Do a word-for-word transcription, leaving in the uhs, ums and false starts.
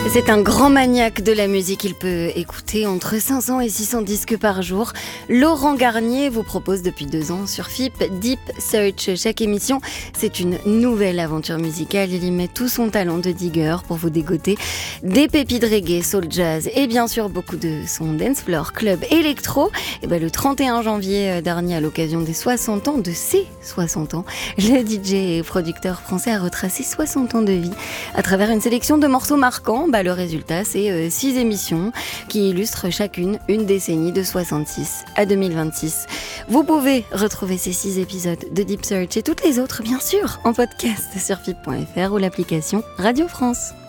C'est un grand maniaque de la musique, il peut écouter entre cinq cents et six cents disques par jour. Laurent Garnier vous propose depuis deux ans sur F I P Deep Search. Chaque émission, c'est une nouvelle aventure musicale. Il y met tout son talent de digger pour vous dégoter des pépites reggae, soul jazz et bien sûr beaucoup de son dance floor, club électro. Et ben le trente et un janvier dernier, à l'occasion des soixante ans, de ses soixante ans, le D J et producteur français a retracé soixante ans de vie à travers une sélection de morceaux marquants. Bah, le résultat, c'est euh, six émissions qui illustrent chacune une décennie de soixante-six à deux mille vingt-six. Vous pouvez retrouver ces six épisodes de Deep Search et toutes les autres, bien sûr, en podcast sur F I P point F R ou l'application Radio France.